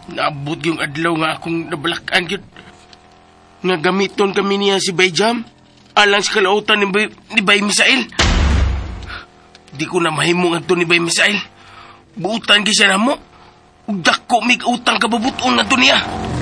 Naabot yung adlaw nga akong nabalakan yun. Nga gamiton kami niya si Bayjam. Alang sa kalautan ni Bay Misael. Di ko na mahimong ato ni Bay Misael. Buutan ki siya na mo. Dako mig utang kababuton na to niya.